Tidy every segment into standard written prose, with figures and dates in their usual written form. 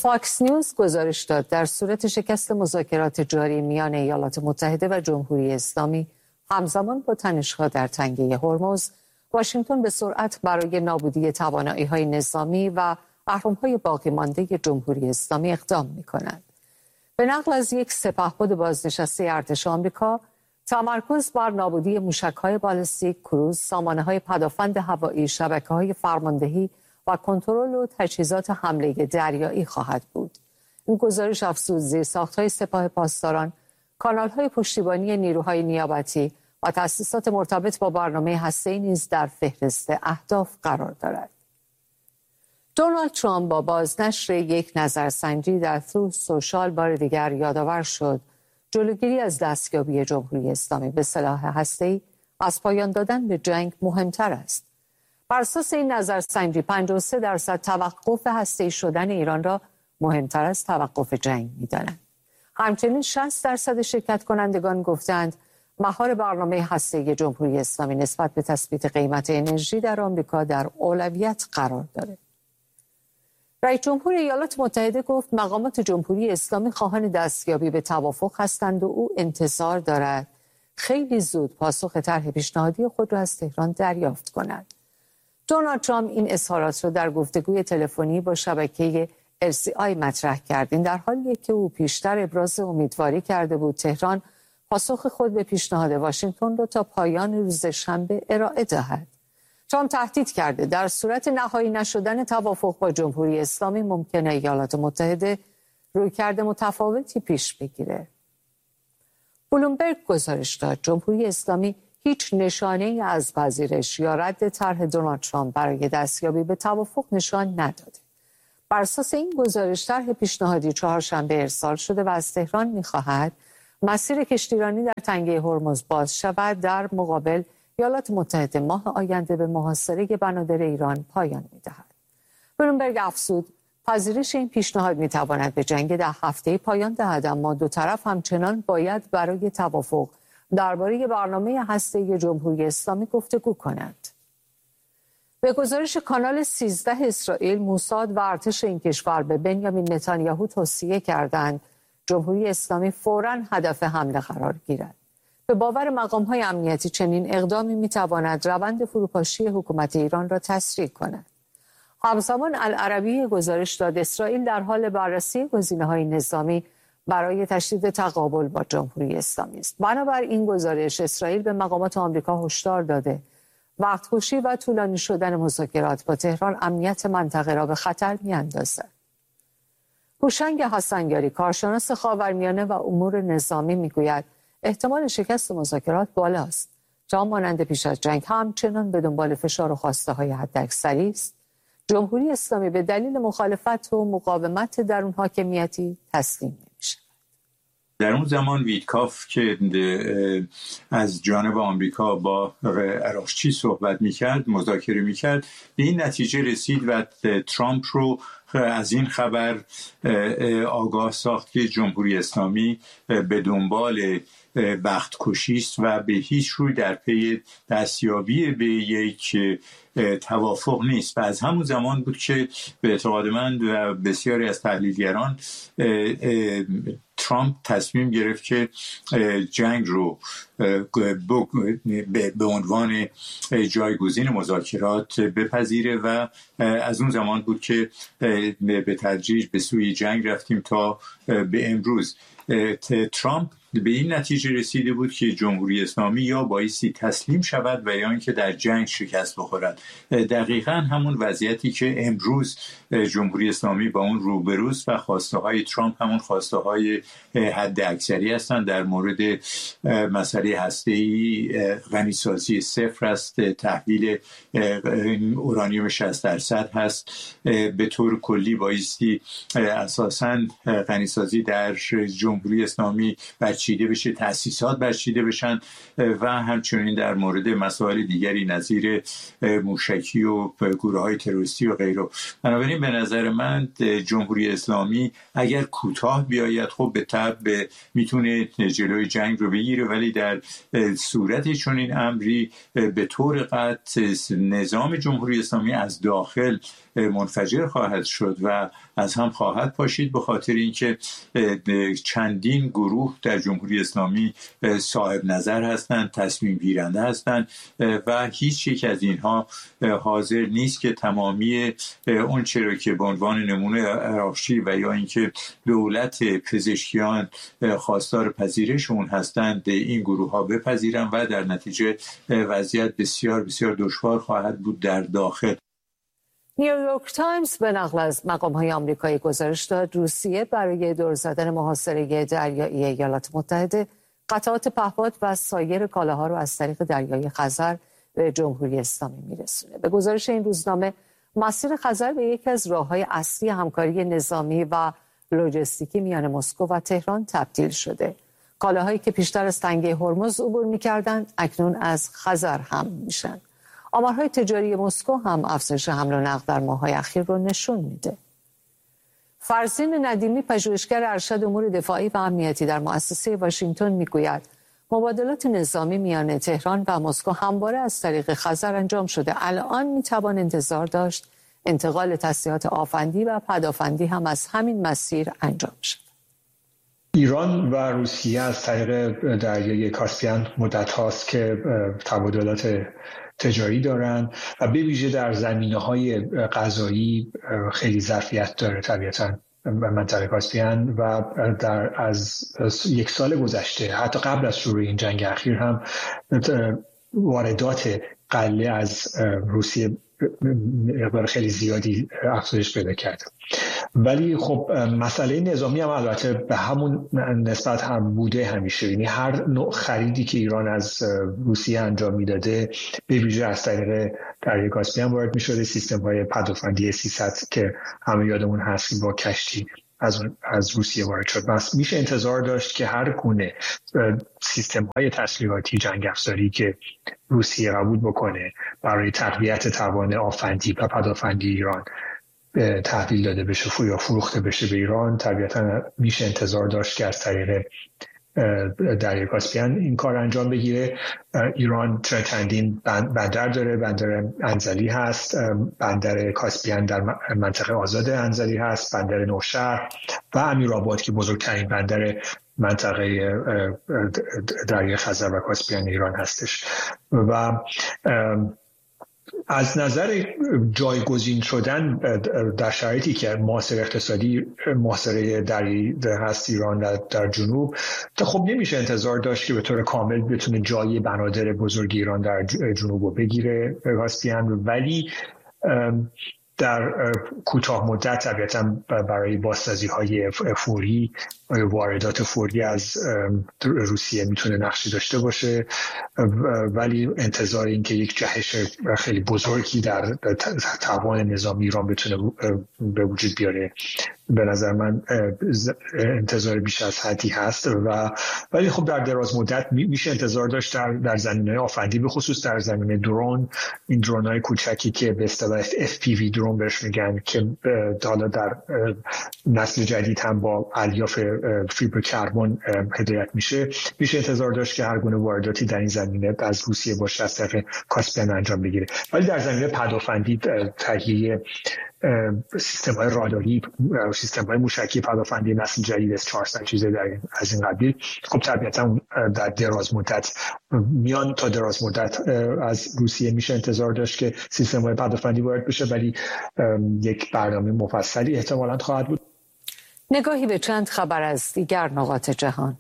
فاکس نیوز گزارش داد در صورت شکست مذاکرات جاری میان ایالات متحده و جمهوری اسلامی همزمان با تنش‌ها در تنگه هرمز، واشنگتن به سرعت برای نابودی توانایی‌های نظامی و اهرم‌های باقی مانده جمهوری اسلامی اقدام می‌کند. به نقل از یک سپهبد بازنشسته ارتش آمریکا، تمرکز بر نابودی موشک‌های بالستیک، کروز، سامانه‌های پدافند هوایی، شبکه‌های فرماندهی و کنترل و تجهیزات حمله دریایی خواهد بود. این گزارش افزود زیرساخت‌های سپاه پاسداران، کانال‌های پشتیبانی نیروهای نیابتی و تأسیسات مرتبط با برنامه هسته‌ای نیز در فهرست اهداف قرار دارد. دونالد ترامپ با بازنشر یک نظرسنجی در تروث سوشال بار دیگر یادآور شد جلوگیری از دستیابی جمهوری اسلامی به سلاح هسته‌ای از پایان دادن به جنگ مهمتر است. بر اساس این نظرسنجی 53% توقف هسته‌ای شدن ایران را مهمتر از توقف جنگ می‌دانند. همچنین 60% شرکت کنندگان گفتند مهار برنامه هسته‌ای جمهوری اسلامی نسبت به تثبیت قیمت انرژی در آمریکا در اولویت قرار دارد. رئیس جمهور ایالات متحده گفت مقامات جمهوری اسلامی خواهان دستیابی به توافق هستند و او انتظار دارد خیلی زود پاسخ طرح پیشنهادی خود را از تهران دریافت کند. دونالد ترامپ این اظهارات را در گفتگوی تلفنی با شبکه LCI مطرح کرد. این در حالیه که او پیشتر ابراز امیدواری کرده بود تهران پاسخ خود به پیشنهاد واشنگتن را تا پایان روز شنبه ارائه دهد. ترامپ تهدید کرده در صورت نهایی نشدن توافق با جمهوری اسلامی ممکنه ایالات متحده رویکرد متفاوتی پیش بگیره. بلومبرگ گزارش داد جمهوری اسلامی هیچ نشانه‌ای از پذیرش یا رد طرح دونالد ترامپ برای دستیابی به توافق نشان نداده. بر اساس این گزارش طرح پیشنهادی چهارشنبه ارسال شده و از تهران می‌خواهد مسیر کشتیرانی در تنگه هرمز باز شود، در مقابل ایالات متحده ماه آینده به محاصره بنادر ایران پایان می‌دهد. بلومبرگ افزود پذیرش این پیشنهاد می‌تواند به جنگ 10 هفته‌ای پایان دهد، اما دو طرف همچنان باید برای توافق درباره برنامه هسته‌ای جمهوری اسلامی گفتگو کنند. به گزارش کانال 13 اسرائیل، موساد و ارتش این کشور به بنیامین نتانیاهو توصیه کردند جمهوری اسلامی فوراً هدف حمله قرار گیرد. به باور مقام‌های امنیتی چنین اقدامی می‌تواند روند فروپاشی حکومت ایران را تسریع کند. همزمان العربی گزارش داد اسرائیل در حال بررسی گزینه‌های نظامی برای تشدید تقابل با جمهوری اسلامی است. بنابراین این گزارش اسرائیل به مقامات آمریکا هشدار داده وقت‌کشی و طولانی شدن مذاکرات با تهران امنیت منطقه را به خطر می‌اندازد. هوشنگ حسنیاری کارشناس خاورمیانه و امور نظامی می‌گوید احتمال شکست مذاکرات بالاست. جام مانند پیش از جنگ همچنان به دنبال فشار و خواسته‌های حداکثری است. جمهوری اسلامی به دلیل مخالفت و مقاومت درون حاکمیتی تسلیم نمی‌شود. در اون زمان ویتکاف که از جانب آمریکا با عراقچی صحبت می‌کرد، مذاکره می‌کرد، به این نتیجه رسید و ترامپ رو از این خبر آگاه ساخت که جمهوری اسلامی به دنبال بخت کشی است و به هیچ روی در پی دستیابی به یک توافق نیست. و از همون زمان بود که به اعتقاد من و بسیاری از تحلیلگران ترامپ تصمیم گرفت که جنگ رو به عنوان جایگزین مذاکرات بپذیره و از اون زمان بود که به تدریج به سوی جنگ رفتیم تا به امروز. ترامپ به این نتیجه رسیده بود که جمهوری اسلامی یا بایستی تسلیم شود و یا اینکه در جنگ شکست بخورد. دقیقاً همون وضعیتی که امروز جمهوری اسلامی با اون روبروست و خواسته های ترامپ همون خواسته های حد اکثری هستند. در مورد مسئله هسته‌ای غنیسازی صفر است، تحویل اورانیوم 60% هست. به طور کلی بایستی اساساً غنیسازی در جمهوری اسلامی برچیده بشه، تأسیسات برچیده بشن و همچنین در مورد مسائل دیگری نظیر موشکی و گروه‌های تروریستی و غیره. بنابراین به نظر من جمهوری اسلامی اگر کوتاه بیاید خب به طبع میتونه جلوی جنگ رو بگیره، ولی در صورت چنین امری به طور قطع نظام جمهوری اسلامی از داخل منفجر خواهد شد و از هم خواهد پاشید، به خاطر اینکه چندین گروه در جمهوری اسلامی صاحب نظر هستند، تصمیم گیرنده هستند و هیچ یک از اینها حاضر نیست که تمامی اون چرا که به عنوان نمونه عراقچی و یا اینکه دولت پزشکیان خواستار پذیرش اون هستند این گروه ها بپذیرن و در نتیجه وضعیت بسیار بسیار دشوار خواهد بود در داخل. نیویورک تایمز به نقل از مقام‌های آمریکایی گزارش داد روسیه برای دور زدن محاصره دریایی ایالات متحده قطعات پهپاد و سایر کالاها را از طریق دریای خزر به جمهوری اسلامی میرسونه. به گزارش این روزنامه مسیر خزر به یکی از راه‌های اصلی همکاری نظامی و لوجستیکی میان مسکو و تهران تبدیل شده. کالاهایی که پیشتر از تنگه هرمز عبور می‌کردند اکنون از خزر حمل میشن. آمارهای تجاری مسکو هم افزایش حمل و نقل در ماه‌های اخیر رو نشون میده. فرزین ندیمی پژوهشگر ارشد امور دفاعی و امنیتی در مؤسسه واشنگتن میگوید مبادلات نظامی میان تهران و مسکو همواره از طریق خزر انجام شده. الان میتوان انتظار داشت انتقال تسلیحات آفندی و پدافندی هم از همین مسیر انجام شد. ایران و روسیه از طریق دریای کاسپین مدت هاست که تبادلات تجاری دارن و به ویژه در زمینه‌های غذایی خیلی ظرفیت داره طبیعتاً منطقه کاسپین و از یک سال گذشته حتی قبل از شروع این جنگ اخیر هم واردات غله از روسیه مقدار خیلی زیادی افزایش پیدا کرد. ولی خب مسئله نظامی هم البته به همون نسبت هم بوده همیشه، یعنی هر نوع خریدی که ایران از روسیه انجام میداده به ویژه از طریق دریای کاسپین وارد میشده. سیستم های پدافندی 300 که همه یادمون هست با کشتی از روسیه وارد شد. بس میشه انتظار داشت که هر گونه سیستم های تسلیحاتی جنگ افزاری که روسیه قبول بکنه برای تقویت توان آفندی و پدافندی ایران تحویل داده بشه یا فروخته بشه به ایران، طبیعتا میشه انتظار داشت که از طریق دریای کاسپین این کار انجام بگیره. ایران چندین بندر داره، بندر انزلی هست، بندر کاسپین در منطقه آزاد انزلی هست، بندر نوشهر و امیرآباد که بزرگترین بندر منطقه دریای خزر و کاسپین ایران هستش. و از نظر جایگزین شدن در شرایطی که محاصره اقتصادی محاصره دریایی هست ایران در جنوب، خب نمیشه انتظار داشت که به طور کامل بتونه جای بنادر بزرگ ایران در جنوب رو بگیره کاسپین، ولی در کوتاه مدت طبیعتا برای بازسازی های فوری واردات فوری از روسیه میتونه نقشی داشته باشه، ولی انتظار این که یک جهش خیلی بزرگی در توان نظامی ایران بتونه به وجود بیاره به نظر من انتظار بیش از حدی هست. ولی خب در دراز مدت میشه انتظار داشت در زمینه آفندی، به خصوص در زمینه درون، این درون‌های کوچکی که به اصطلاح FPV درون بهش میگن که حالا در نسل جدید هم با الیاف فیبر کربن هدایت میشه انتظار داشت که هر گونه وارداتی در این زمینه از روسیه باشه از طریق کاسپین انجام بگیره. ولی در زمینه پدافندی تهیه سیستم‌های راداری، سیستم‌های موشکی پدافندی نسل جدید S-400 چیزی از این قبیل، خب طبیعتا در دراز مدت میان تا دراز مدت از روسیه میشه انتظار داشت که سیستم‌های پدافندی وارد بشه، ولی یک برنامه مفصلی احتمالاً خواهد بود. نگاهی به چند خبر از دیگر نقاط جهان.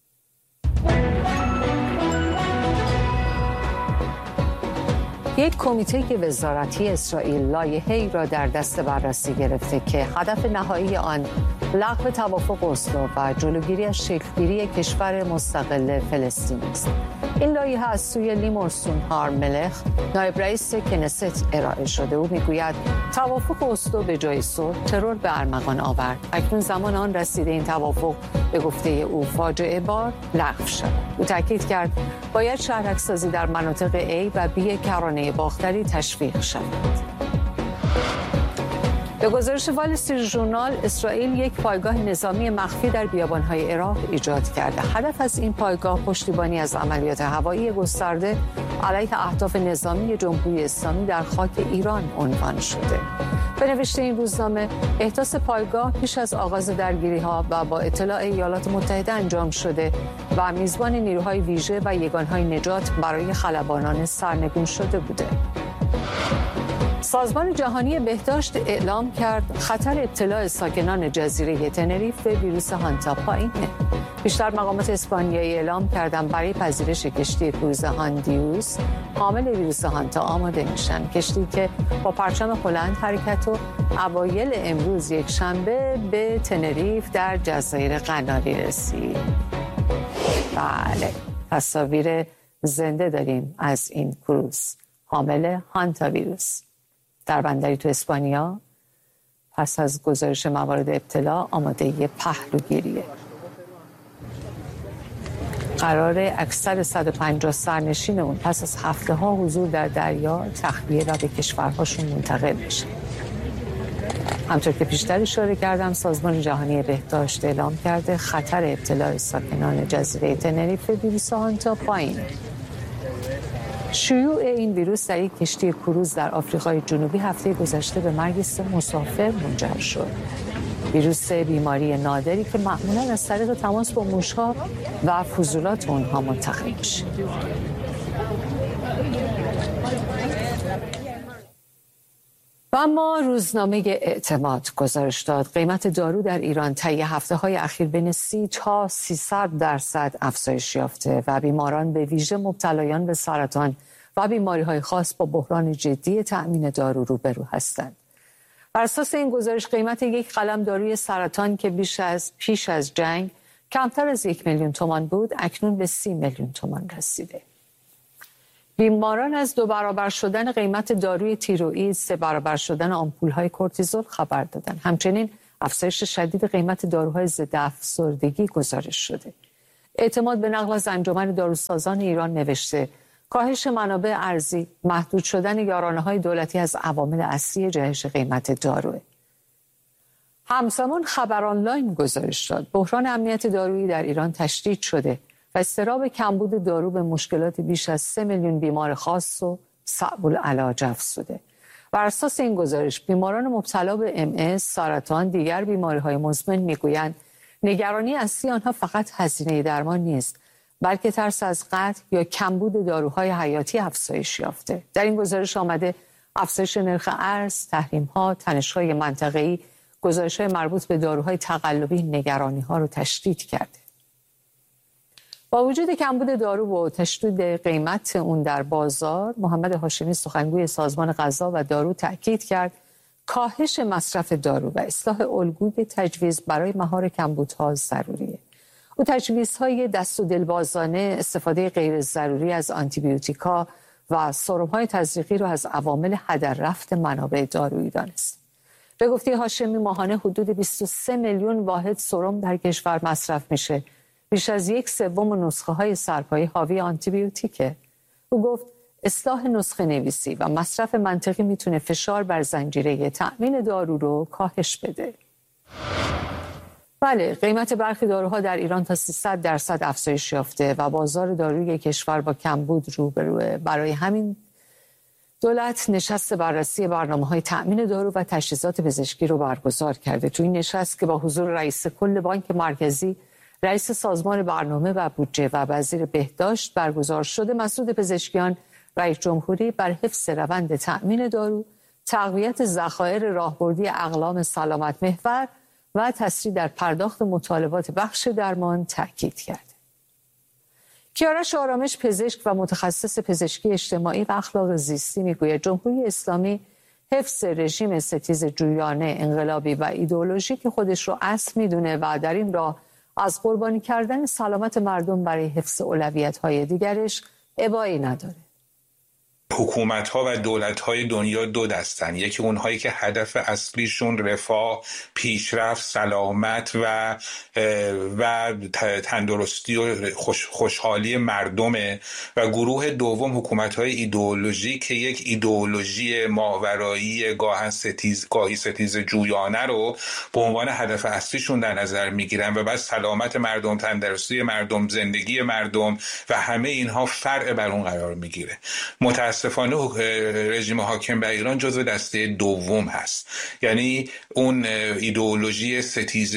یک کمیته وزارتی اسرائیل لایحه‌ای را در دست بررسی گرفته که هدف نهایی آن لغو توافق اسلو و جلوگیری از شکل‌گیری کشور مستقل فلسطین است. این لایحه از سوی لیمور سونهار ملخ، نایب رئیس کنست ارائه شده. او میگوید توافق اسلو به جای صلح ترور به ارمغان آورد. اکنون زمان آن رسیده این توافق به گفته او فاجعه بار لغو شد. او تاکید کرد باید شهرک‌سازی در مناطق A و B کرانه باختری تشویق شود. به گزارش وال استریت ژورنال، اسرائیل یک پایگاه نظامی مخفی در بیابان‌های عراق ایجاد کرده. هدف از این پایگاه پشتیبانی از عملیات هوایی گسترده علیه اهداف نظامی جمهوری اسلامی در خاک ایران عنوان شده. به نوشته این روزنامه، احداث پایگاه پیش از آغاز درگیری‌ها و با اطلاع ایالات متحده انجام شده و میزبان نیروهای ویژه و یگانهای نجات برای خلبانان سرنگون شده بوده. سازمان جهانی بهداشت اعلام کرد خطر ابتلاع ساکنان جزیره تنریف به ویروس هانتا پایینه. بیشتر مقامات اسپانیایی اعلام کردن برای پذیرش کشتی کروز هاندیوس حامل ویروس هانتا آماده میشن. کشتی که با پرچم هلند حرکت و اوایل امروز یکشنبه به تنریف در جزایر قناری رسید. بله، تصاویر زنده داریم از این کروز حامل هانتا ویروس در بندری تو اسپانیا. پس از گزارش موارد ابتلا آماده پهلوگیریه. قرار اکثر 150 سرنشین اون پس از هفته‌ها حضور در دریا تخلیه و به کشورهاشون منتقل بشن. همطور که پیشتر اشاره کردم، سازمان جهانی بهداشت اعلام کرده خطر ابتلاع ساکنان جزیره تنریف به ویروس هانتا پایینه. شیوع این ویروس در یک کشتی کروز در آفریقای جنوبی هفته گذشته به مرگ 3 مسافر منجر شد. ویروس بیماری نادری که معمولاً از طریق تماس با موش‌ها و فضولات اونها منتقل میشه. و اما روزنامه اعتماد گزارش داد قیمت دارو در ایران طی هفته‌های اخیر بین 30 تا 300% افزایش یافته و بیماران به ویژه مبتلایان به سرطان و بیماری‌های خاص با بحران جدی تأمین دارو روبرو هستند. بر اساس این گزارش قیمت یک قلم داروی سرطان که پیش از جنگ کمتر از 1 میلیون تومان بود، اکنون به 30 میلیون تومان رسیده. بیماران از 2 برابر شدن قیمت داروی تیروئید، 3 برابر شدن آمپول‌های کورتیزول خبر دادند. همچنین افزایش شدید قیمت داروهای ضد افسردگی گزارش شده. اعتماد به نقل از انجمن داروسازان ایران نوشته کاهش منابع ارزی، محدود شدن یارانه‌های دولتی از عوامل اصلی جهش قیمت داروه. همزمان خبر آنلاین گزارش داد بحران امنیت دارویی در ایران تشدید شده و اضطراب کمبود دارو به مشکلات بیش از 3 میلیون بیمار خاص و صعب العلاج افزوده. بر اساس این گزارش بیماران مبتلا به MS، سرطان، دیگر بیماری‌های مزمن میگویند نگرانی اصلی آنها فقط هزینه درمان نیست، بلکه ترس از قطع یا کمبود داروهای حیاتی افزایش یافته. در این گزارش آمده افزایش نرخ ارز، تحریم‌ها، تنش‌های منطقه‌ای، گزارش‌های مربوط به داروهای تقلبی نگرانی‌ها را تشدید کرده. با وجود کمبود دارو و تشدید قیمت اون در بازار، محمد هاشمی سخنگوی سازمان غذا و دارو تأکید کرد کاهش مصرف دارو و اصلاح الگوی تجویز برای مهار کمبودها ضروریه. او تجویزهای دست و دلبازانه، استفاده غیر ضروری از آنتیبیوتیکا و سرم‌های تزریقی را از عوامل هدر رفت منابع دارویی دانست. به گفته هاشمی ماهانه حدود 23 میلیون واحد سرم در کشور مصرف میشه. بیش از 1/3 نسخه‌های سرپایی حاوی آنتیبیوتیکه. او گفت اصلاح نسخه نویسی و مصرف منطقی میتونه فشار بر زنجیره تأمین دارو رو کاهش بده. بله، قیمت برخی داروها در ایران تا 300% افزایش یافته و بازار داروی کشور با کمبود روبروه. برای همین دولت نشست بررسی برنامه‌های تأمین دارو و تجهیزات پزشکی رو برگزار کرده. تو این نشست که با حضور رئیس کل بانک مرکزی، رئیس سازمان برنامه و بودجه و وزیر بهداشت برگزار شده، مسعود پزشکیان رئیس جمهوری بر حفظ روند تأمین دارو، تقویت ذخایر راهبردی اقلام سلامت محور و تسریع در پرداخت مطالبات بخش درمان تاکید کرد. کیارش آرامش، پزشک و متخصص پزشکی اجتماعی و اخلاق زیستی میگوید جمهوری اسلامی حفظ رژیم ستیز جویانه، انقلابی و ایدئولوژیک خودش رو اصل میدونه و در این راه از قربانی کردن سلامت مردم برای حفظ اولویت‌های دیگرش ابایی نداره. حکومت‌ها و دولت‌های دنیا دو دستن. یکی اونهایی که هدف اصلیشون رفاه، پیشرفت، سلامت و تندرستی و خوشحالی مردمه، و گروه دوم حکومت‌های ایدئولوژی که یک ایدئولوژی ماورایی گاهی ستیز جویانه رو به عنوان هدف اصلیشون در نظر میگیرن و بعد سلامت مردم، تندرستی مردم، زندگی مردم و همه اینها فرع بر اون قرار میگیره. متاسفانه رژیم حاکم بر ایران جزو دسته دوم هست، یعنی اون ایدئولوژی ستیز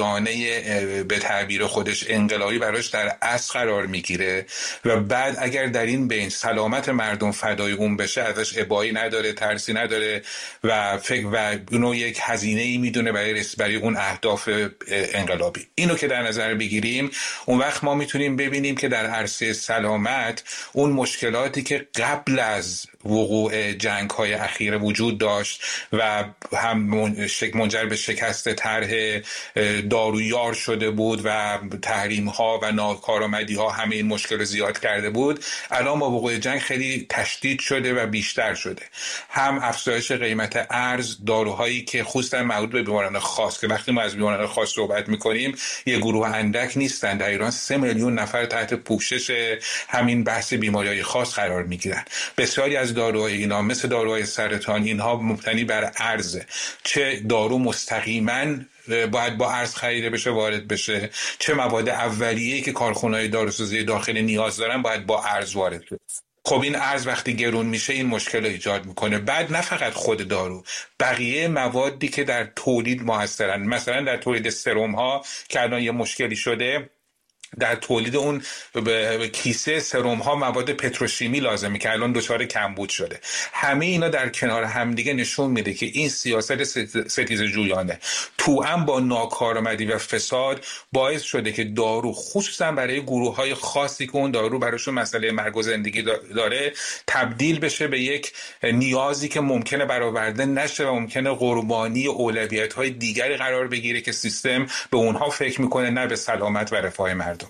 جویانه به تعبیر خودش انقلابی براش در اصل قرار میگیره و بعد اگر در این بین سلامت مردم فدای اون بشه ازش ابایی نداره، ترسی نداره و فکر و اونو یک هزینه‌ای میدونه برای اون اهداف انقلابی. اینو که در نظر بگیریم، اون وقت ما میتونیم ببینیم که در عرصه سلامت اون مشکلاتی که قبل از وقوع جنگ‌های اخیر وجود داشت و هم منجر به شکست طرح دارویار شده بود و تحریم‌ها و ناکارآمدی‌ها همه این مشکل زیاد کرده بود، الان با وقوع جنگ خیلی تشدید شده و بیشتر شده. هم افزایش قیمت ارز، داروهایی که خصوصا مربوط به بیماران خاص، که وقتی ما از بیماران خاص صحبت می‌کنیم یه گروه اندک نیستن، در ایران 3 میلیون نفر تحت پوشش همین بحث بیماری‌های خاص قرار می‌گیرن. بسیاری از داروهای اینا مثل داروهای سرطان اینها مبتنی بر ارزه، چه دارو مستقیما باید با ارز خریده بشه وارد بشه، چه مواد اولیه‌ای که کارخانه‌های داروسازی داخل نیاز دارن باید با ارز وارد بشه. خب این ارز وقتی گرون میشه این مشکل ایجاد میکنه. بعد نه فقط خود دارو، بقیه موادی که در تولید موثرن، مثلا در تولید سرم ها که الان یه مشکلی شده، در تولید اون کیسه سرم ها مواد پتروشیمی لازمه که الان دچار کمبود شده. همه اینا در کنار همدیگه نشون میده که این سیاست ستیز جویانه توأم با ناکارآمدی و فساد باعث شده که دارو خصوصا برای گروه های خاصی که اون دارو براشون مسئله مرگ و زندگی داره تبدیل بشه به یک نیازی که ممکنه برآورده نشه و ممکنه قربانی اولویت های دیگری قرار بگیره که سیستم به اونها فکر میکنه، نه به سلامت و رفاه مردم.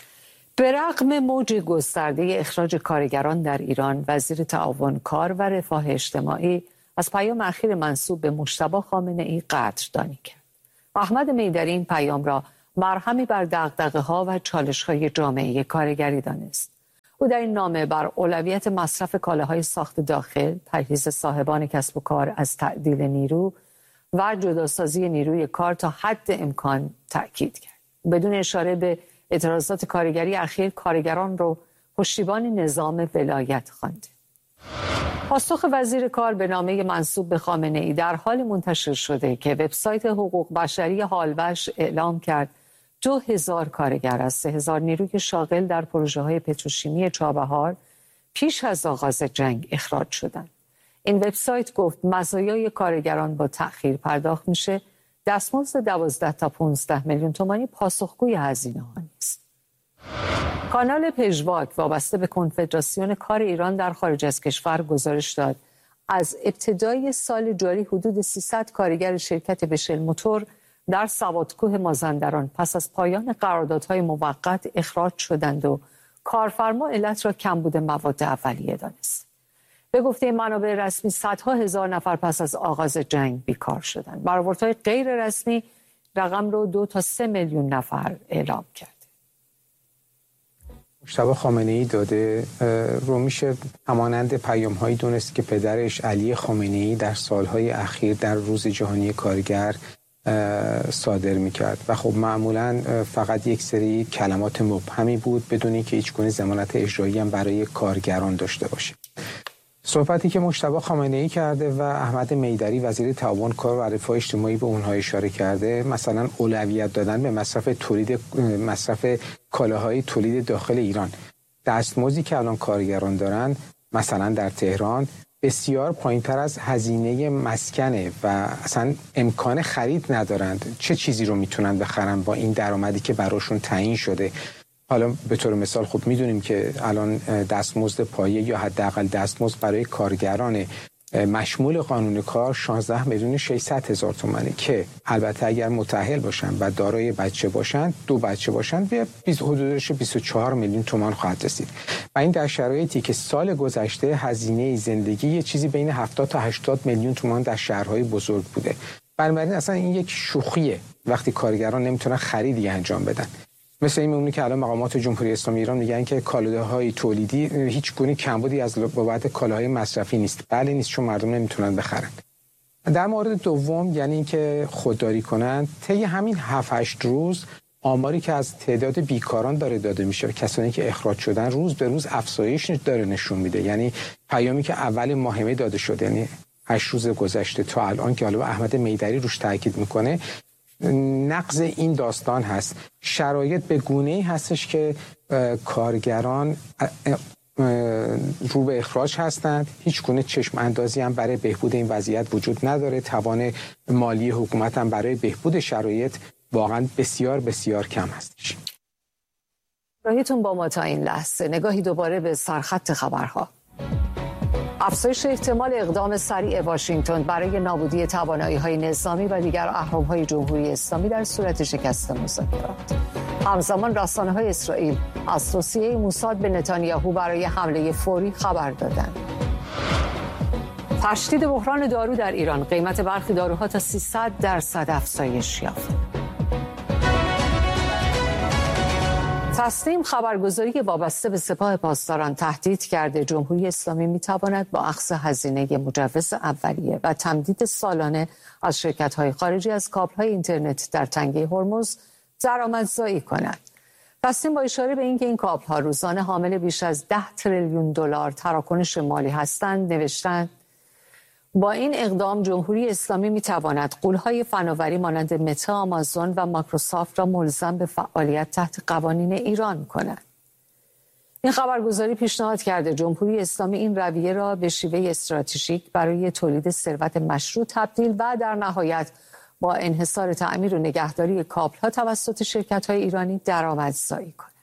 به رغم موج گسترده اخراج کارگران در ایران، وزیر تعاون کار و رفاه اجتماعی از پیام اخیر منسوب به مجتبی خامنه‌ای قدردانی کرد. احمد میدری این پیام را مرهمی بر دغدغه‌ها و چالش‌های جامعه کارگری دانست. او در این نامه بر اولویت مصرف کالاهای ساخت داخل، پرهیز صاحبان کسب و کار از تعدیل نیرو و جداسازی نیروی کار تا حد امکان تأکید کرد. بدون اشاره به اعتراضات کارگری اخیر، کارگران رو پشتیبان نظام ولایت خواند. پاسخ وزیر کار به نامه منسوب به خامنه‌ای در حال منتشر شده که وبسایت حقوق بشری هالوش اعلام کرد 2000 کارگر از 3000 نیروی شاغل در پروژه‌های پتروشیمی چابهار پیش از آغاز جنگ اخراج شدند. این وبسایت گفت مزایای کارگران با تأخیر پرداخت میشه، دستمزد 12 تا 15 میلیون تومانی پاسخگوی هزینه‌ها نیست. کانال پژواک وابسته به کنفدراسیون کار ایران در خارج از کشور گزارش داد از ابتدای سال جاری حدود 300 کارگر شرکت بشل موتور در سوادکوه مازندران پس از پایان قراردادهای موقت اخراج شدند و کارفرما علت را کمبود مواد اولیه دانست. به گفته منابع رسمی صدها هزار نفر پس از آغاز جنگ بیکار شدند. برآوردهای غیر رسمی رقم رو 2 تا 3 میلیون نفر اعلام کرد. مجتبی خامنه‌ای داده رو میشه همانند پیام‌هایی دونست که پدرش علی خامنه‌ای در سالهای اخیر در روز جهانی کارگر صادر میکرد و خب معمولا فقط یک سری کلمات مبهمی بود بدون اینکه هیچ گونه ضمانت اجرایی هم برای کارگران داشته باشه. صحبتی که مجتبی خامنه‌ای کرده و احمد میدری وزیر تعاون کار و رفاه اجتماعی به اونها اشاره کرده، مثلا اولویت دادن به مصرف کالاهای تولید داخل ایران. دستمزدی که الان کارگران دارن مثلا در تهران بسیار پایین‌تر از هزینه مسکنه و اصلا امکان خرید ندارند. چه چیزی رو میتونن بخرن با این درآمدی که براشون تعیین شده؟ حالا به طور مثال خب میدونیم که الان دستمزد پایه یا حداقل دستمزد برای کارگران مشمول قانون کار 16,600,000 تومانه که البته اگر متأهل باشن و دارای بچه باشن، 2 بچه باشن، به حدودش 24 میلیون تومان خواهد رسید. و این در شرایطی که سال گذشته هزینه زندگی یه چیزی بین 70 تا 80 میلیون تومان در شهرهای بزرگ بوده. بنابراین اصلا این یک شوخیه وقتی کارگران نمیتونن خریدی انجام بدن. مثل این میمونه که الان مقامات جمهوری اسلامی ایران میگن که کالاهای تولیدی هیچ گونه کمبودی از بابت کالاهای مصرفی نیست. بله نیست، چون مردم نمیتونن بخرن. در مورد دوم یعنی اینکه خودداری کنن، طی همین 7-8 روز آماری که از تعداد بیکاران داره داده میشه و کسانی که اخراج شدن روز به روز افزایش داره نشون میده. یعنی پیامی که اول ماه می داده شده، یعنی 8 روز گذشته تا الان که حالا احمد میدری روش تاکید میکنه، نقض این داستان هست. شرایط به گونه‌ای هستش که کارگران رو به اخراج هستند. هیچ گونه چشم اندازی هم برای بهبود این وضعیت وجود نداره. توان مالی حکومت هم برای بهبود شرایط واقعا بسیار بسیار کم هستش. راهیتون با ما تا این لحظه. نگاهی دوباره به سرخط خبرها. افزایش احتمال اقدام سریع واشنگتن برای نابودی توانایی‌های نظامی و دیگر اهرم‌های جمهوری اسلامی در صورت شکست مذاکرات. همزمان رسانه‌های اسرائیل از توصیه موساد به نتانیاهو برای حمله فوری خبر دادند. تشدید بحران دارو در ایران، قیمت برخی داروها تا 300% افزایش یافت. تصمیم خبرگزاری وابسته به سپاه پاسداران تهدید کرده جمهوری اسلامی میتواند با اخذ هزینه مجوز اولیه و تمدید سالانه از شرکت‌های خارجی از کابل‌های اینترنت در تنگه هرمز درآمدزایی کند. تصمیم با اشاره به اینکه این کابل‌ها روزانه حامل بیش از 10 تریلیون دلار تراکنش مالی هستند نوشتند با این اقدام جمهوری اسلامی میتواند غول‌های فناوری مانند متا، آمازون و مایکروسافت را ملزم به فعالیت تحت قوانین ایران کند. این خبرگزاری پیشنهاد کرده جمهوری اسلامی این رویه را به شیوه استراتژیک برای تولید ثروت مشروع تبدیل و در نهایت با انحصار تعمیر و نگهداری کابل‌ها توسط شرکت‌های ایرانی درآمدزایی کند.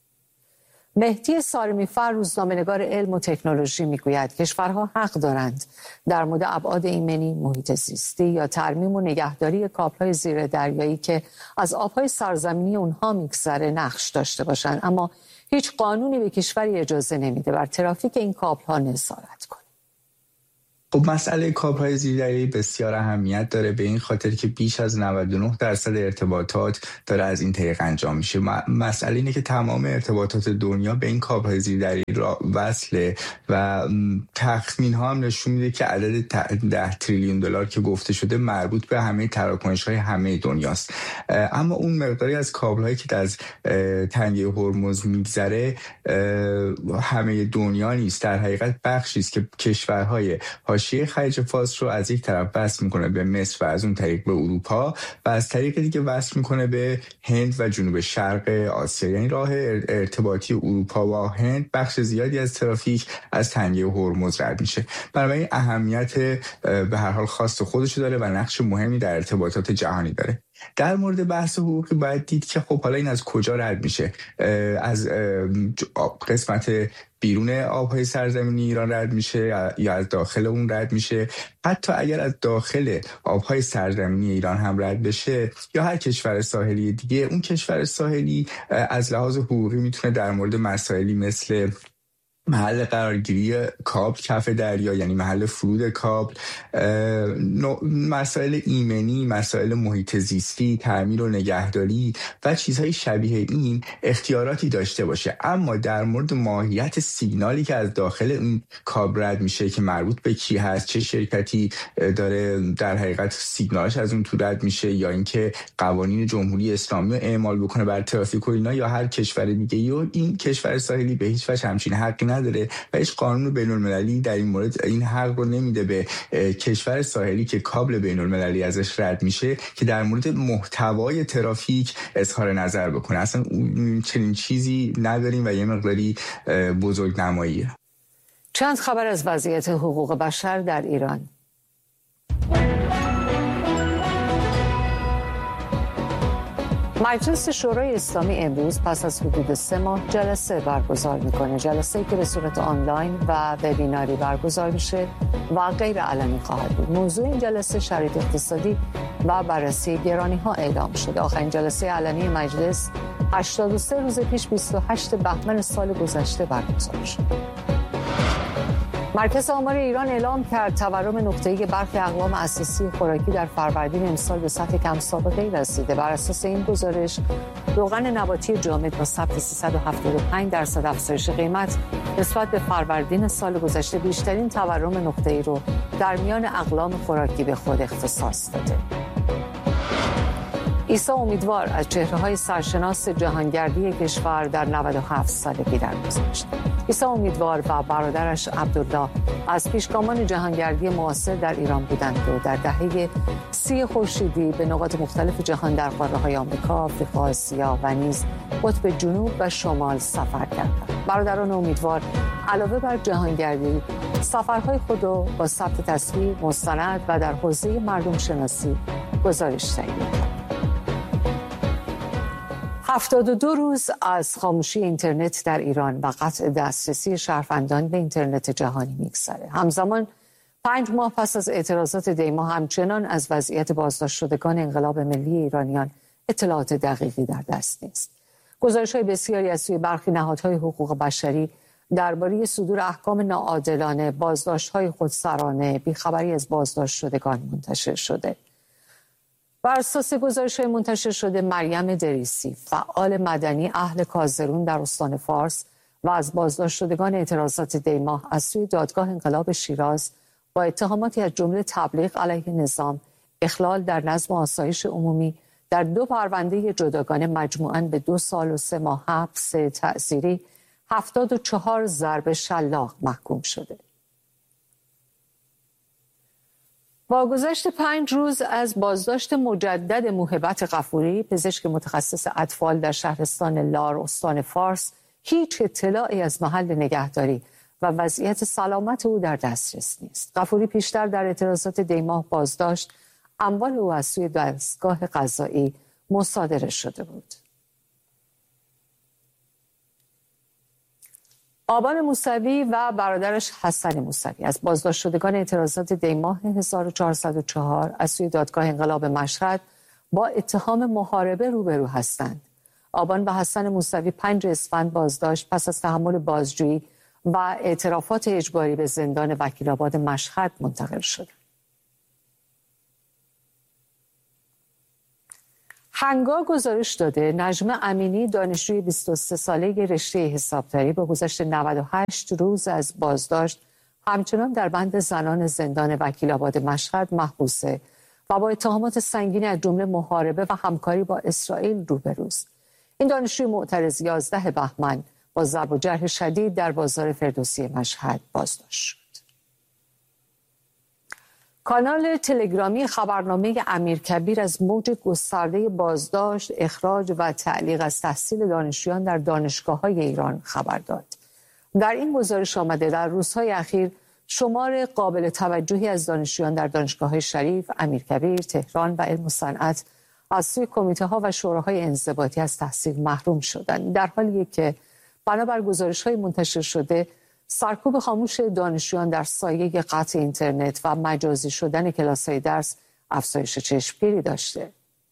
مهدی سارمی‌فر، روزنامه‌نگار علم و تکنولوژی، میگوید کشورها حق دارند در مورد ابعاد ایمنی، محیط زیستی یا ترمیم و نگهداری کابل‌های زیر دریایی که از آب‌های سرزمینی اونها میگذره نقش داشته باشند، اما هیچ قانونی به کشوری اجازه نمیده بر ترافیک این کابل‌ها نظارت کنه. خب مسئله کابل‌های زیردریایی بسیار اهمیت داره، به این خاطر که بیش از 99% ارتباطات داره از این طریق انجام میشه. مسئله اینه که تمام ارتباطات دنیا به این کابل‌های زیردریایی وصله و تخمین‌ها هم نشون میده که عدد 10 تریلیون دلار که گفته شده مربوط به همه تراکنش‌های همه دنیاست. اما اون مقداری از کابل‌هایی که از تنگه هرمز میگذره همه دنیا نیست. در حقیقت بخشی است که کشورهای حاشیه خلیج فارس رو از یک طرف وصل میکنه به مصر و از اون طریق به اروپا و از طریق دیگه وصل میکنه به هند و جنوب شرق آسیا. یعنی راه ارتباطی اروپا و هند بخش زیادی از ترافیک از تنگه هرمز رد میشه. بنابراین اهمیت به هر حال خاص خودش داره و نقش مهمی در ارتباطات جهانی داره. در مورد بحث حقوقی باید دید که خب حالا این از کجا رد میشه؟ از قسمت بیرون آبهای سرزمینی ایران رد میشه یا از داخل اون رد میشه؟ حتی اگر از داخل آبهای سرزمینی ایران هم رد بشه یا هر کشور ساحلی دیگه، اون کشور ساحلی از لحاظ حقوقی میتونه در مورد مسائلی مثل محل قرارگیری کابل کف دریا، یعنی محل فرود کابل، مسائل ایمنی، مسائل محیط زیستی، تعمیر و نگهداری و چیزهای شبیه این اختیاراتی داشته باشه. اما در مورد ماهیت سیگنالی که از داخل این کابل رد میشه که مربوط به کی هست، چه شرکتی داره در حقیقت سیگنالش از اون تو رد میشه، یا اینکه قوانین جمهوری اسلامی رو اعمال بکنه بر ترافیک و اینا، یا هر کشور دیگه، و این کشور ساحلی به هیچ وجه همچین حقی نداره و هیچ قانون بین‌المللی در این مورد این حق رو نمیده به کشور ساحلی که کابل بین‌المللی ازش رد میشه که در مورد محتوای ترافیک اظهار نظر بکنه. اصلا چنین چیزی نداریم و یه مقداری بزرگنماییه. چند خبر از وضعیت حقوق بشر در ایران. مجلس شورای اسلامی امروز پس از حدود 3 ماه جلسه برگزار میکنه. جلسه‌ای که به صورت آنلاین و وبیناری برگزار میشه و غیر علنی خواهد بود. موضوع این جلسه شرایط اقتصادی و بررسی گرانی‌ها اعلام شده. آخرین جلسه علنی مجلس 83 روز پیش 28 بهمن سال گذشته برگزار شد. مرکز آمار ایران اعلام کرد تورم نقطه‌ای برخی اقلام اساسی خوراکی در فروردین امسال به سطح کم سابقه‌ای رسیده. بر اساس این گزارش روغن نباتی جامد با ثبت 375% افزایش قیمت نسبت به فروردین سال گذشته بیشترین تورم نقطه‌ای رو در میان اقلام خوراکی به خود اختصاص داده. عیسی امیدوار از چهره‌های سرشناس جهانگردی کشور در 97 سالگی درگذشت. عیسی امیدوار و برادرش عبدالله از پیشگامان جهانگردی معاصر در ایران بودند و در دهه 30 خورشیدی به نقاط مختلف جهان در قاره‌های آمریکا، آفریقا، آسیا و نیز قطب جنوب و شمال سفر کردند. برادران امیدوار علاوه بر جهانگردی سفرهای خود را با ثبت تصویر، مستند و در حوزه مردم شناسی گزارش تهیه کردند. 72 روز از خاموشی اینترنت در ایران و قطع دسترسی شهروندان به اینترنت جهانی می‌گذرد. همزمان 5 ماه پس از اعتراضات دیما همچنان از وضعیت بازداشت شدگان انقلاب ملی ایرانیان اطلاعات دقیقی در دست نیست. گزارش‌های بسیاری از سوی برخی نهادهای حقوق بشری درباره صدور احکام ناعادلانه، بازداشت‌های خودسرانه، بیخبری از بازداشت شدگان منتشر شده. بر اساس گزارش‌های منتشر شده، مریم دریسی، فعال مدنی اهل کازرون در استان فارس و از بازداشت شدگان اعتراضات دیماه از سوی دادگاه انقلاب شیراز با اتهاماتی از جمله تبلیغ علیه نظام، اخلال در نظم و آسایش عمومی در 2 پرونده جداگانه مجموعاً به 2 سال و 3 ماه حبس تعزیری 74 ضرب شلاق محکوم شده. با گذشت 5 روز از بازداشت مجدد موهبت غفوری، پزشک متخصص اطفال در شهرستان لار استان فارس، هیچ اطلاعی از محل نگهداری و وضعیت سلامت او در دسترس نیست. غفوری پیشتر در اعتراضات دیماه بازداشت اموال او از سوی دستگاه قضایی مصادره شده بود. آبان موسوی و برادرش حسن موسوی از بازداشت شدگان اعتراضات دیماه 1404 از سوی دادگاه انقلاب مشهد با اتهام محاربه روبرو هستند. آبان و حسن موسوی 5 اسفند بازداشت پس از تحمل بازجویی و اعترافات اجباری به زندان وکیل‌آباد مشهد منتقل شدند. هنگا گزارش داده نجمه امینی، دانشجوی 23 ساله رشته حسابداری، با گذشت 98 روز از بازداشت همچنان در بند زنان زندان وکیل‌آباد مشهد محبوسه و با اتهامات سنگین از جمله محاربه و همکاری با اسرائیل روبروست. این دانشجوی معترض 11 بهمن با ضرب و جرح شدید در بازار فردوسی مشهد بازداشت شد. کانال تلگرامی خبرنامه امیرکبیر از موج گسترده بازداشت، اخراج و تعلیق از تحصیل دانشجویان در دانشگاه‌های ایران خبر داد. در این گزارش آمده در روزهای اخیر شمار قابل توجهی از دانشجویان در دانشگاه‌های شریف، امیرکبیر، تهران و علم و صنعت از سوی کمیته‌ها و شوراهای انضباطی از تحصیل محروم شدند، در حالی که بنابر گزارش‌های منتشر شده سرکوب خاموش دانشجویان در سایه قطع اینترنت و مجازی شدن کلاس‌های درس افزایش چشمگیری داشته.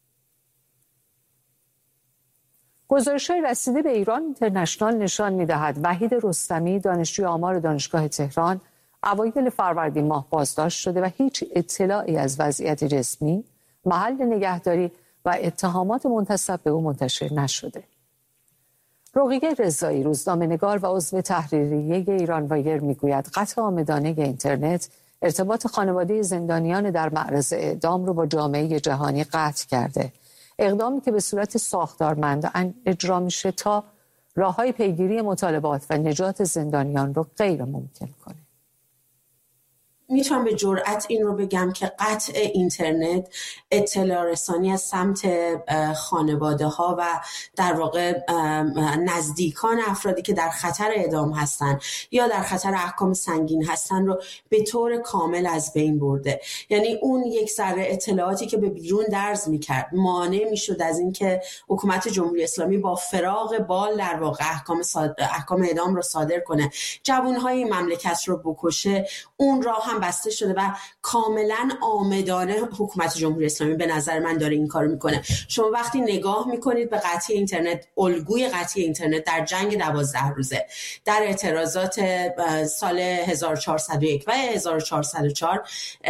گزارش‌های رسیده به ایران اینترنشنال نشان می‌دهد وحید رستمی، دانشجوی آمار دانشگاه تهران، اوایل فروردین ماه بازداشت شده و هیچ اطلاعی از وضعیت جسمی، محل نگهداری و اتهامات منتسب به او منتشر نشده. رقیه رضایی، روزنامه‌نگار و عضو تحریریه ایران وایر، میگوید قطع عامدانه اینترنت ارتباط خانواده زندانیان در معرض اعدام رو با جامعه جهانی قطع کرده. اقدامی که به صورت ساختارمند اجرا میشه تا راه‌های پیگیری مطالبات و نجات زندانیان رو غیر ممکن کنه. میتونم به جرئت این رو بگم که قطع اینترنت، اطلاع رسانی از سمت خانواده ها و در واقع نزدیکان افرادی که در خطر اعدام هستن یا در خطر احکام سنگین هستن رو به طور کامل از بین برده. یعنی اون یک ذره اطلاعاتی که به بیرون درز میکرد مانع میشد از اینکه حکومت جمهوری اسلامی با فراغ بال در واقع احکام اعدام رو صادر کنه، جوانهای این مملکت رو بکشه. اون راه هم بسته شده و کاملا عامدانه حکومت جمهوری اسلامی به نظر من داره این کارو میکنه. شما وقتی نگاه میکنید به قطعی اینترنت، الگوی قطعی اینترنت در جنگ 12 روزه، در اعتراضات سال 1401 و 1404،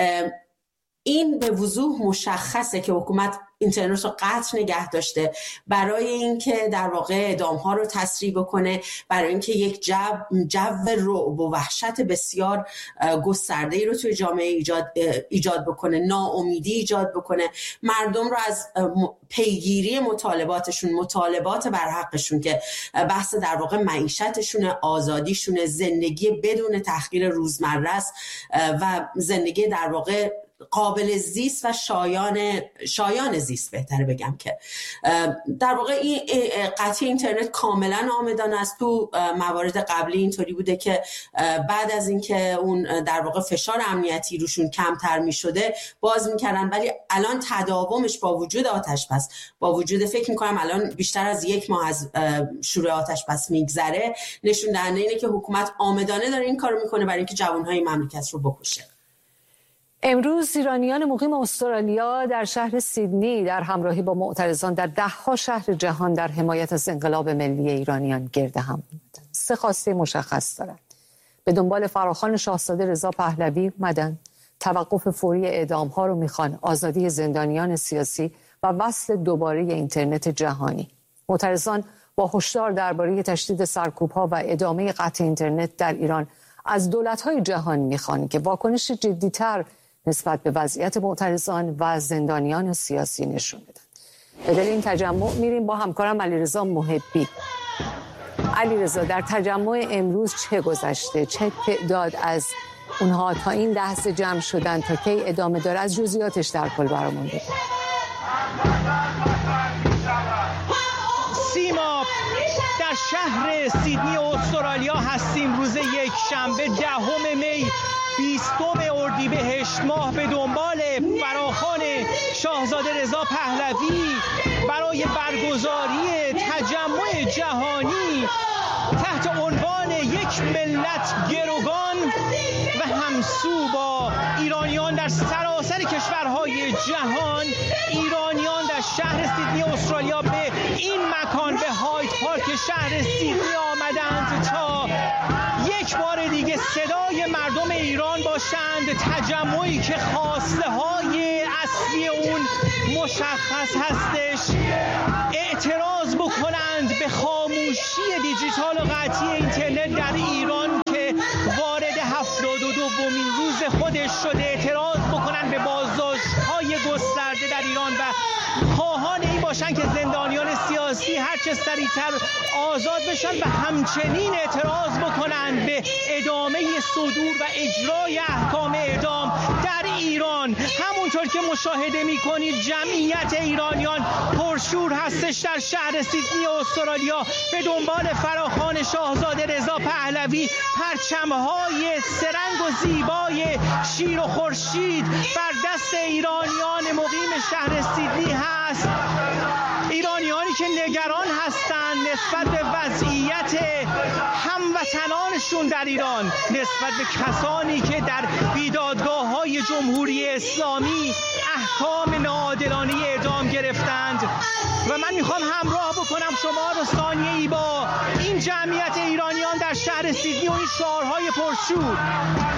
این به وضوح مشخصه که حکومت اینترنت رو قطع نگه داشته برای اینکه در واقع اعدام‌ها رو تسریع بکنه، برای اینکه یک جو رعب و وحشت بسیار گسترده‌ای رو توی جامعه ایجاد بکنه، ناامیدی ایجاد بکنه، مردم رو از پیگیری مطالبات بر حقشون که بحث در واقع معیشتشون، آزادیشون، زندگی بدون تحقیر روزمره است و زندگی در واقع قابل زیست و شایان زیست، بهتره بگم که در واقع این قطعی اینترنت کاملا عامدانه است. تو موارد قبلی اینطوری بوده که بعد از اینکه اون در واقع فشار امنیتی روشون کمتر می شده باز میکردن، ولی الان تداومش با وجود آتش بس، با وجود فکر میکنم الان بیشتر از 1 ماه از شروع آتش بس میگذره، نشون دهنده اینه که حکومت عامدانه داره این کارو میکنه برای اینکه جوانهای مملکت رو بکشه. امروز ایرانیان مقیم استرالیا در شهر سیدنی در همراهی با معترضان در 10 شهر جهان در حمایت از انقلاب ملی ایرانیان گرد هم اومدند. 3 خواسته مشخص دارند. به دنبال فراخوان شاهزاده رضا پهلوی اومدن، توقف فوری اعدام‌ها رو میخوان، آزادی زندانیان سیاسی و وصل دوباره اینترنت جهانی. معترضان با هشدار درباره تشدید سرکوب‌ها و ادامه قطع اینترنت در ایران از دولت‌های جهان میخوان که واکنش جدی‌تر نسبت به وضعیت معترضان و زندانیان سیاسی نشون بدن. به دل این تجمع میریم با همکارم علیرضا محبی. علیرضا، در تجمع امروز چه گذشته؟ چه تعداد از اونها تا این لحظه جمع شدن؟ تا کی ادامه داره؟ از جزئیاتش در کل برامون بگو. سیما، در شهر سیدنی استرالیا هستیم. روز یکشنبه 10 می 20 اردیبهشت ماه به دنبال فراخوان شاهزاده رضا پهلوی برای برگزاری تجمع جهانی تحت عنوان یک ملت گروگان و همسو با ایرانیان در سراسر کشورهای جهان. ایرانیان در شهر سیدنی استرالیا به این مکان، به هاید پارک شهر سیدنی آمدند تا یک بار دیگه صدای مردم ایران باشند. تجمعی که خواسته های اصلی اون مشخص هستش، اعتراض بکنند به خاموشی دیجیتال و قطعی اینترنت در ایران که وارد 72مین روز خودش شده، اعتراض بکنند به بازداشت‌های گسترده در ایران و خواهان این باشند که زندانیان سیاسی هرچه سریعتر آزاد بشن و همچنین اعتراض بکنند به ادامه صدور و اجرای احکام اعدام در ایران. همونطور که مشاهده می‌کنید جمعیت ایرانیان پرشور هستش در شهر سیدنی استرالیا به دنبال فراخوان شاهزاده رضا پهلوی. پرچم‌های سرنگ و زیبای شیر و خورشید بر دست ایرانیان مقیم شهر سیدنی هست. ایرانیانی که نگران هستند نسبت به وضعیت هموطنانشون در ایران، نسبت به کسانی که در بیدادگاه‌های جمهوری اسلامی احکام ناعادلانه اعدام گرفتند. و من میخوام همراه بکنم شما رو ثانیه‌ای با این جمعیت ایرانیان در شهر سیدنی و این شعارهای پرشور.